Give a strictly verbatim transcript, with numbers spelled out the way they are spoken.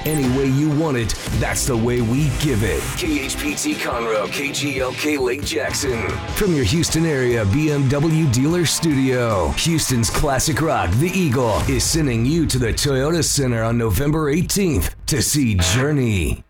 any way you want it, that's the way we give it. K H P T Conroe, K G L K Lake Jackson. From your Houston area B M W dealer studio, Houston's classic rock, The Eagle, is sending you to the Toyota Center on November eighteenth to see Journey.